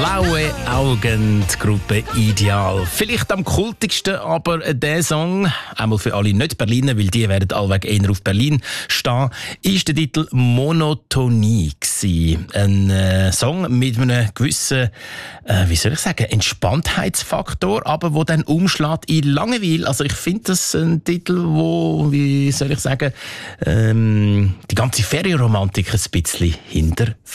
Blaue Augen, die Gruppe Ideal. Vielleicht am kultigsten, aber der Song, einmal für alle Nicht-Berliner, weil die werden allweg eher auf Berlin stehen, ist der Titel «Monotonie» gewesen. Ein Song mit einem gewissen, Entspanntheitsfaktor, aber wo dann umschlägt in Langeweile. Also ich finde das ein Titel, wo, die ganze Ferienromantik ein bisschen hinter